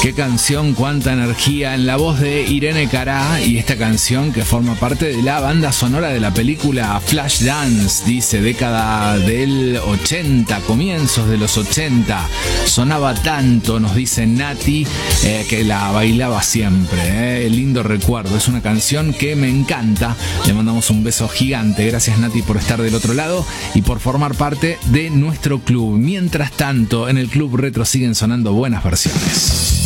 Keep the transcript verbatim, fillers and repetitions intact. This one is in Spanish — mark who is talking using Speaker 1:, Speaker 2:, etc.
Speaker 1: Qué canción, cuánta energía en la voz de Irene Cara, y esta canción que forma parte de la banda sonora de la película Flashdance, dice década del ochenta, comienzos de los ochenta. Sonaba tanto, nos dice Nati, eh, que la bailaba siempre. Eh. Lindo recuerdo, es una canción que me encanta. Le mandamos un beso gigante. Gracias, Nati, por estar del otro lado y por formar parte de nuestro club. Mientras tanto, en el Club Retro siguen sonando buenas versiones.